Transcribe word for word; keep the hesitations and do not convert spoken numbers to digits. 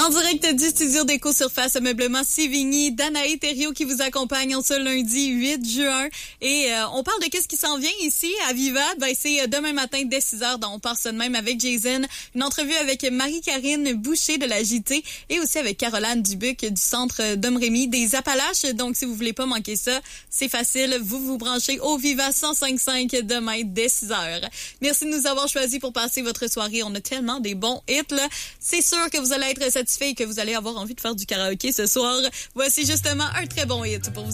En direct du studio d'Éco Surface Ameublement Sévigny, Danae Thériault qui vous accompagne en ce lundi huit juin. Et euh, on parle de qu'est-ce qui s'en vient ici à Viva. Ben, c'est demain matin dès six heures, donc on part ça de même avec Jason. Une entrevue avec Marie-Karine Boucher de la J T et aussi avec Caroline Dubuc du Centre Domrémy des Appalaches. Donc, si vous voulez pas manquer ça, c'est facile. Vous vous branchez au Viva cent cinq virgule cinq demain dès six heures. Merci de nous avoir choisis pour passer votre soirée. On a tellement des bons hits, là. C'est sûr que vous allez être satisfait et que vous allez avoir envie de faire du karaoké ce soir. Voici justement un très bon hit pour vous.